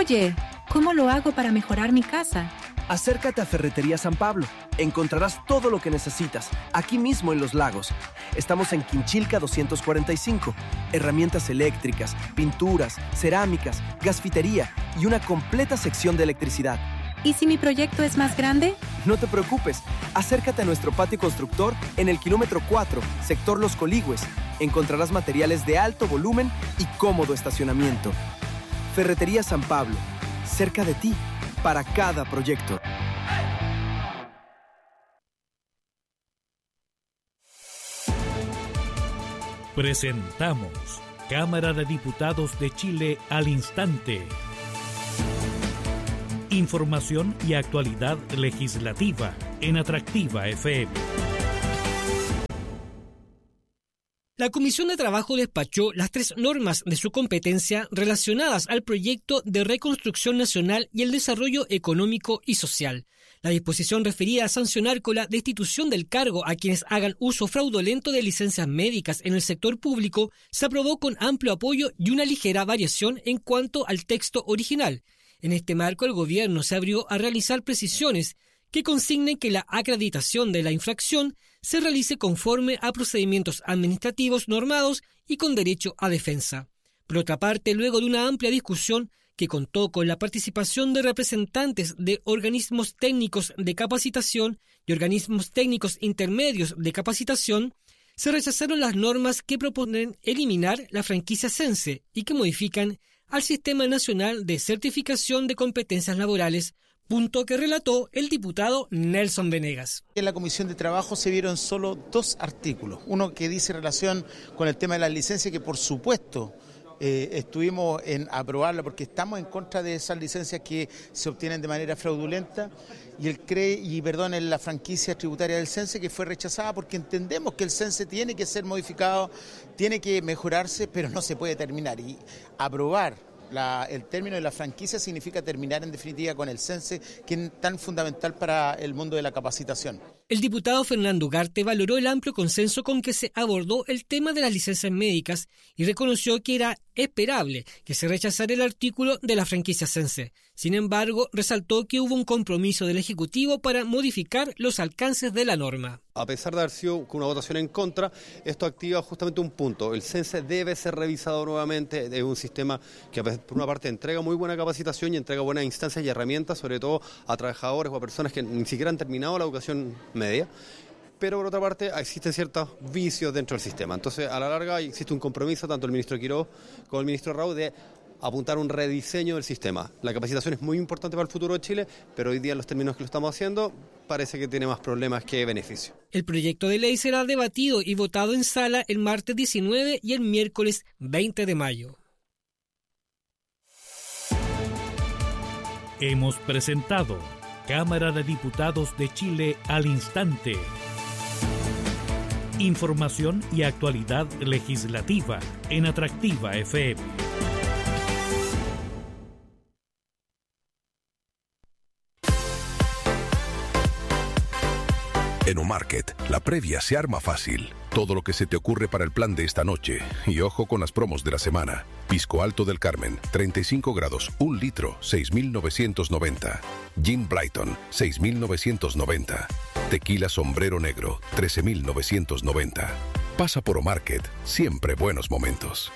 Oye, ¿cómo lo hago para mejorar mi casa? Acércate a Ferretería San Pablo. Encontrarás todo lo que necesitas, aquí mismo en Los Lagos. Estamos en Quinchilca 245. Herramientas eléctricas, pinturas, cerámicas, gasfitería y una completa sección de electricidad. ¿Y si mi proyecto es más grande? No te preocupes. Acércate a nuestro patio constructor en el kilómetro 4, sector Los Coligües. Encontrarás materiales de alto volumen y cómodo estacionamiento. Ferretería San Pablo, cerca de ti, para cada proyecto. Presentamos Cámara de Diputados de Chile al instante. Información y actualidad legislativa en Atractiva FM. La Comisión de Trabajo despachó las 3 normas de su competencia relacionadas al proyecto de reconstrucción nacional y el desarrollo económico y social. La disposición referida a sancionar con la destitución del cargo a quienes hagan uso fraudulento de licencias médicas en el sector público se aprobó con amplio apoyo y una ligera variación en cuanto al texto original. En este marco, el gobierno se abrió a realizar precisiones que consignen que la acreditación de la infracción se realice conforme a procedimientos administrativos normados y con derecho a defensa. Por otra parte, luego de una amplia discusión que contó con la participación de representantes de organismos técnicos de capacitación y organismos técnicos intermedios de capacitación, se rechazaron las normas que proponen eliminar la franquicia CENSE y que modifican al Sistema Nacional de Certificación de Competencias Laborales, punto que relató el diputado Nelson Venegas. En la Comisión de Trabajo se vieron solo 2 artículos. Uno que dice relación con el tema de las licencias, que por supuesto estuvimos en aprobarla porque estamos en contra de esas licencias que se obtienen de manera fraudulenta, y en la franquicia tributaria del CENSE, que fue rechazada porque entendemos que el CENSE tiene que ser modificado, tiene que mejorarse, pero no se puede terminar. Y aprobar el término de la franquicia significa terminar en definitiva con el CENSE, que es tan fundamental para el mundo de la capacitación. El diputado Fernando Ugarte valoró el amplio consenso con que se abordó el tema de las licencias médicas y reconoció que era esperable que se rechazara el artículo de la franquicia CENSE. Sin embargo, resaltó que hubo un compromiso del Ejecutivo para modificar los alcances de la norma. A pesar de haber sido con una votación en contra, esto activa justamente un punto. El CENSE debe ser revisado nuevamente. Es un sistema que, por una parte, entrega muy buena capacitación y entrega buenas instancias y herramientas, sobre todo a trabajadores o a personas que ni siquiera han terminado la educación media. Pero por otra parte existen ciertos vicios dentro del sistema. Entonces, a la larga existe un compromiso, tanto el ministro Quiroz como el ministro Raúl, de apuntar a un rediseño del sistema. La capacitación es muy importante para el futuro de Chile, pero hoy día en los términos que lo estamos haciendo parece que tiene más problemas que beneficios. El proyecto de ley será debatido y votado en sala el martes 19 y el miércoles 20 de mayo. Hemos presentado Cámara de Diputados de Chile al instante. Información y actualidad legislativa en Atractiva FM. En Omarket, la previa se arma fácil. Todo lo que se te ocurre para el plan de esta noche. Y ojo con las promos de la semana. Pisco Alto del Carmen, 35 grados, 1 litro, 6.990. Gin Brighton, 6.990. Tequila Sombrero Negro, 13.990. Pasa por Omarket, siempre buenos momentos.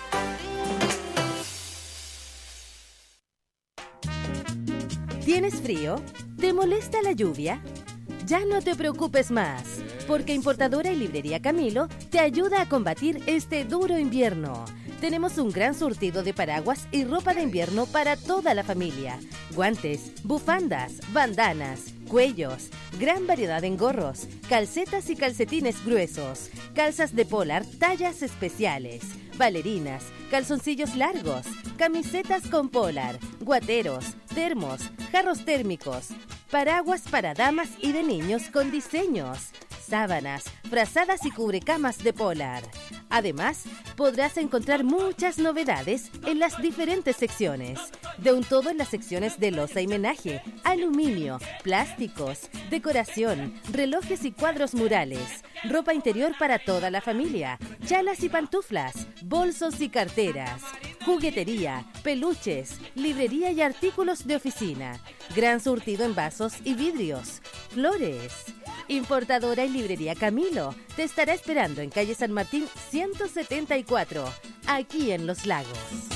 ¿Tienes frío? ¿Te molesta la lluvia? Ya no te preocupes más, porque Importadora y Librería Camilo te ayuda a combatir este duro invierno. Tenemos un gran surtido de paraguas y ropa de invierno para toda la familia. Guantes, bufandas, bandanas, cuellos, gran variedad en gorros, calcetas y calcetines gruesos, calzas de polar tallas especiales, bailarinas, calzoncillos largos, camisetas con polar, guateros, termos, jarros térmicos, paraguas para damas y de niños con diseños, sábanas, frazadas y cubrecamas de polar. Además, podrás encontrar muchas novedades en las diferentes secciones. De un todo en las secciones de loza y menaje, aluminio, plásticos, decoración, relojes y cuadros murales, ropa interior para toda la familia, chalas y pantuflas, bolsos y carteras. juguetería, peluches, librería y artículos de oficina, gran surtido en vasos y vidrios, flores. Importadora y librería Camilo te estará esperando en calle San Martín 174, aquí en Los Lagos.